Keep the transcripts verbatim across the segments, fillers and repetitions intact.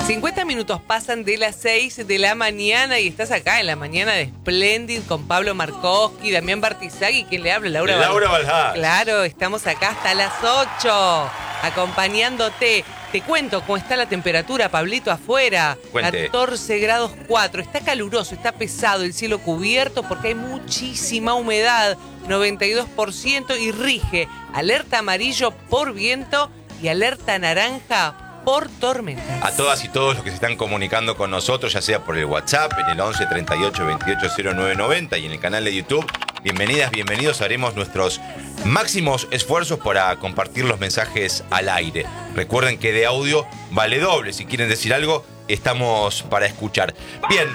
cincuenta minutos pasan de las seis de la mañana y estás acá en la mañana de Splendid con Pablo Markowski, Damián Bartizagui, ¿quién le habla? Laura Laura Valhall. Claro, estamos acá hasta las ocho, acompañándote. Te cuento cómo está la temperatura, Pablito, afuera. Cuente. catorce grados cuatro. Está caluroso, está pesado, el cielo cubierto porque hay muchísima humedad, noventa y dos por ciento, y rige alerta amarillo por viento y alerta naranja por tormentas. A todas y todos los que se están comunicando con nosotros, ya sea por el WhatsApp, en el once treinta y ocho veintiocho cero nueve noventa y en el canal de YouTube, bienvenidas, bienvenidos. Haremos nuestros máximos esfuerzos para compartir los mensajes al aire. Recuerden que de audio vale doble. Si quieren decir algo, estamos para escuchar. Bien.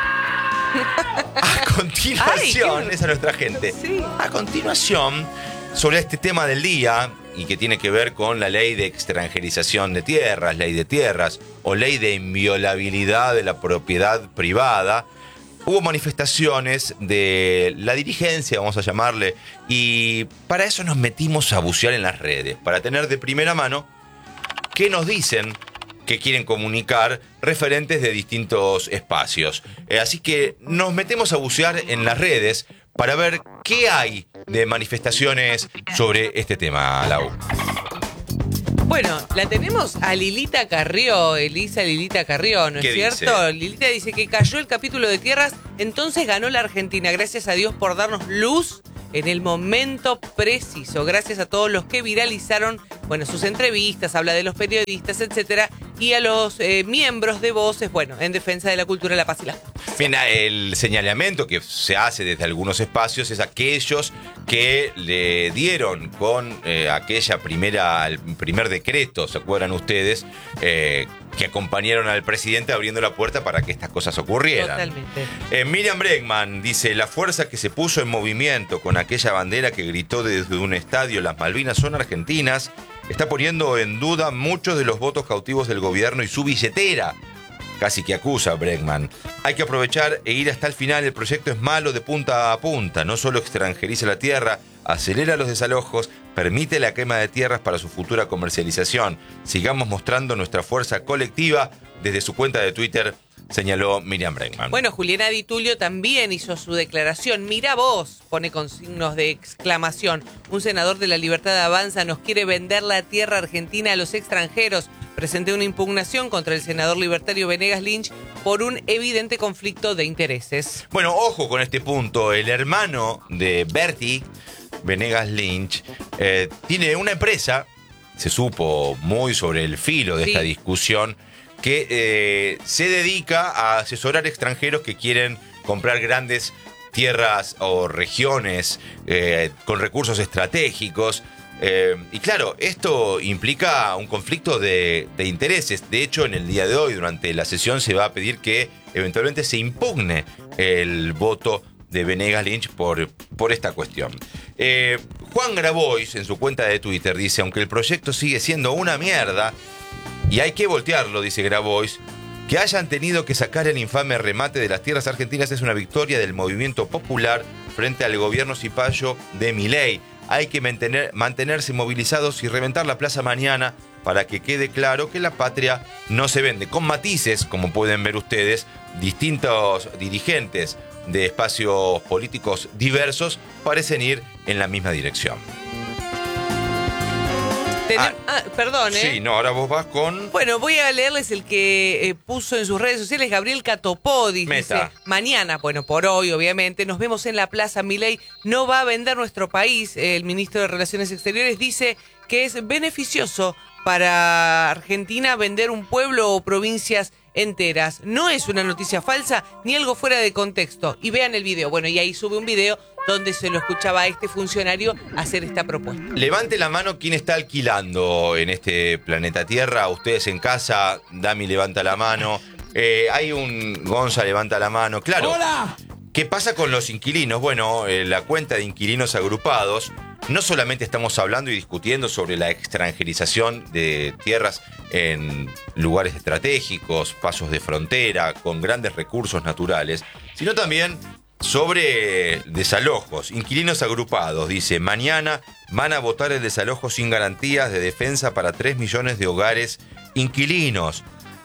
A continuación, Ay, esa es nuestra gente. Sí. A continuación, sobre este tema del día, y que tiene que ver con la ley de extranjerización de tierras, ley de tierras, o ley de inviolabilidad de la propiedad privada, hubo manifestaciones de la dirigencia, vamos a llamarle, y para eso nos metimos a bucear en las redes, para tener de primera mano qué nos dicen que quieren comunicar referentes de distintos espacios. Eh, así que nos metemos a bucear en las redes para ver qué hay de manifestaciones sobre este tema, Lau. Bueno, la tenemos a Lilita Carrió, Elisa Lilita Carrió, ¿no es ¿Qué cierto? dice? Lilita dice que cayó el capítulo de tierras, entonces ganó la Argentina. Gracias a Dios por darnos luz en el momento preciso. Gracias a todos los que viralizaron, bueno, sus entrevistas, habla de los periodistas, etcétera, y a los eh, miembros de Voces, bueno, en defensa de la cultura, la paz y la justicia. Bien, el señalamiento que se hace desde algunos espacios es aquellos que le dieron con eh, aquella primera, el primer decreto, ¿se acuerdan ustedes? Eh, que acompañaron al presidente abriendo la puerta para que estas cosas ocurrieran. Totalmente. Eh, Miriam Bregman dice, la fuerza que se puso en movimiento con aquella bandera que gritó desde un estadio, las Malvinas son argentinas, está poniendo en duda muchos de los votos cautivos del gobierno y su billetera. Casi que acusa a Bregman. Hay que aprovechar e ir hasta el final. El proyecto es malo de punta a punta. No solo extranjeriza la tierra, acelera los desalojos, permite la quema de tierras para su futura comercialización. Sigamos mostrando nuestra fuerza colectiva. Desde su cuenta de Twitter señaló Miriam Bregman. Bueno, Juliana Di Tulio también hizo su declaración. Mira vos, pone con signos de exclamación. Un senador de la Libertad Avanza nos quiere vender la tierra argentina a los extranjeros. Presenté una impugnación contra el senador libertario Venegas Lynch por un evidente conflicto de intereses. Bueno, ojo con este punto. El hermano de Bertie, Venegas Lynch, eh, tiene una empresa, se supo muy sobre el filo de Sí. esta discusión, que eh, se dedica a asesorar extranjeros que quieren comprar grandes tierras o regiones eh, con recursos estratégicos. Eh, y claro, esto implica un conflicto de, de intereses. De hecho, en el día de hoy, durante la sesión, se va a pedir que eventualmente se impugne el voto de Venegas Lynch por, por esta cuestión. Eh, Juan Grabois, en su cuenta de Twitter, dice, aunque el proyecto sigue siendo una mierda, y hay que voltearlo, dice Grabois, que hayan tenido que sacar el infame remate de las tierras argentinas es una victoria del movimiento popular frente al gobierno cipayo de Milei. Hay que mantener, mantenerse movilizados y reventar la plaza mañana para que quede claro que la patria no se vende. Con matices, como pueden ver ustedes, distintos dirigentes de espacios políticos diversos parecen ir en la misma dirección. Tenem- Ah, ah, perdón, ¿eh? Sí, no, ahora vos vas con... Bueno, voy a leerles el que eh, puso en sus redes sociales Gabriel Catopodis. Meta. Dice, mañana, bueno, por hoy, obviamente, nos vemos en la Plaza. Milei no va a vender nuestro país. El ministro de Relaciones Exteriores dice que es beneficioso para Argentina vender un pueblo o provincias enteras. No es una noticia falsa ni algo fuera de contexto. Y vean el video. Bueno, y ahí sube un video donde se lo escuchaba a este funcionario hacer esta propuesta. Levante la mano quien está alquilando en este planeta Tierra. Ustedes en casa, Dami levanta la mano. Eh, hay un Gonza levanta la mano. Claro. ¡Hola! ¿Qué pasa con los inquilinos? Bueno, eh, la cuenta de inquilinos agrupados, no solamente estamos hablando y discutiendo sobre la extranjerización de tierras en lugares estratégicos, pasos de frontera, con grandes recursos naturales, sino también sobre desalojos. Inquilinos agrupados, dice, mañana van a votar el desalojo sin garantías de defensa para tres millones de hogares inquilinos.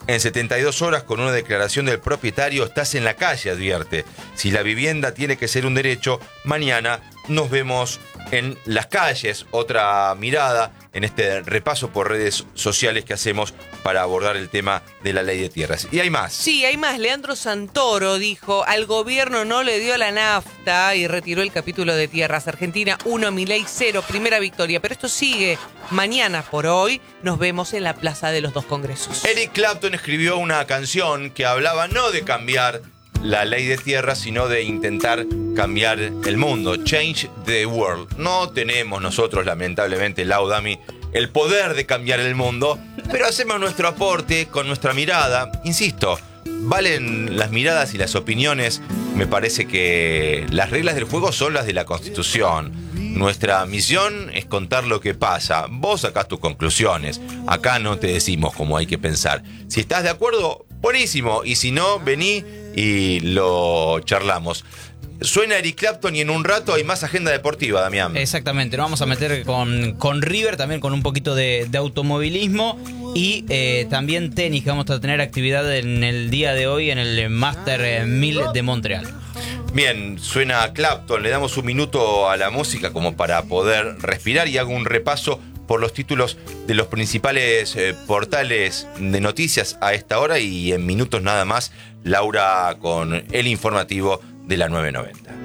En setenta y dos horas, con una declaración del propietario, estás en la calle, advierte. Si la vivienda tiene que ser un derecho, mañana nos vemos en las calles. Otra mirada en este repaso por redes sociales que hacemos para abordar el tema de la ley de tierras. Y hay más. Sí, hay más. Leandro Santoro dijo, al gobierno no le dio la nafta y retiró el capítulo de tierras. Argentina uno, Milei cero, primera victoria. Pero esto sigue. Mañana por hoy nos vemos en la Plaza de los Dos Congresos. Eric Clapton escribió una canción que hablaba no de cambiar la ley de tierras, sino de intentar cambiar el mundo. Change the world. No tenemos nosotros, lamentablemente, Laudami, el poder de cambiar el mundo, pero hacemos nuestro aporte con nuestra mirada. Insisto, valen las miradas y las opiniones. Me parece que las reglas del juego son las de la Constitución. Nuestra misión es contar lo que pasa. Vos sacás tus conclusiones. Acá no te decimos cómo hay que pensar. Si estás de acuerdo, buenísimo. Y si no, vení y lo charlamos. Suena Eric Clapton y en un rato hay más agenda deportiva, Damián. Exactamente, nos vamos a meter con, con River, también con un poquito de, de automovilismo y eh, también tenis, que vamos a tener actividad en el día de hoy en el Master mil de Montreal. Bien, suena Clapton, le damos un minuto a la música como para poder respirar y hago un repaso por los títulos de los principales eh, portales de noticias a esta hora y en minutos nada más, Laura con el informativo de la nueve noventa.